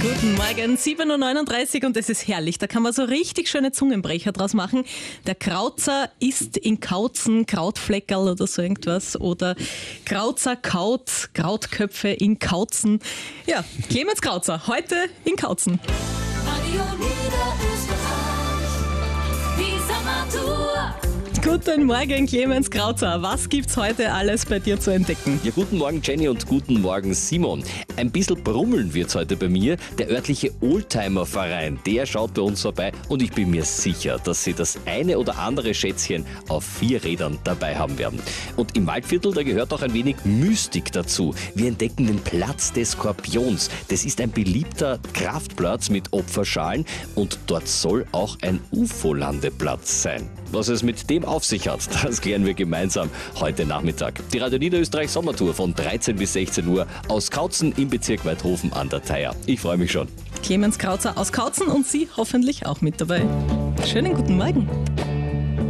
Guten Morgen, 7.39 Uhr und es ist herrlich. Da kann man so richtig schöne Zungenbrecher draus machen. Der Krauzer isst in Kautzen Krautfleckerl oder so irgendwas. Oder Krauzer kaut Krautköpfe in Kautzen. Ja, Clemens Krauzer, heute in Kautzen. Radio Niederösterreich, die Sommertour. Guten Morgen, Clemens Krauzer. Was gibt's heute alles bei dir zu entdecken? Ja, guten Morgen Jenny und guten Morgen Simon. Ein bisschen brummeln wird's heute bei mir. Der örtliche Oldtimer-Verein, der schaut bei uns vorbei und ich bin mir sicher, dass sie das eine oder andere Schätzchen auf 4 Rädern dabei haben werden. Und im Waldviertel, da gehört auch ein wenig Mystik dazu. Wir entdecken den Platz des Skorpions. Das ist ein beliebter Kraftplatz mit Opferschalen und dort soll auch ein UFO-Landeplatz sein. Was es mit dem auf sich hat, das klären wir gemeinsam heute Nachmittag. Die Radio Niederösterreich Sommertour von 13 bis 16 Uhr aus Kautzen im Bezirk Weidhofen an der Theier. Ich freue mich schon. Clemens Krauzer aus Kautzen und Sie hoffentlich auch mit dabei. Schönen guten Morgen.